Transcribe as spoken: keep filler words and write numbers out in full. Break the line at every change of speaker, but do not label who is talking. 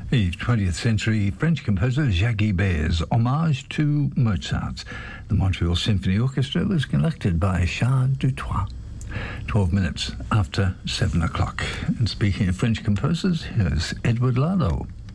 The twentieth century French composer Jacques Ibbert's homage to Mozart. The Montreal Symphony Orchestra was conducted by Charles Dutoit. Twelve minutes after seven o'clock. And speaking of French composers, here's Edouard Lalo.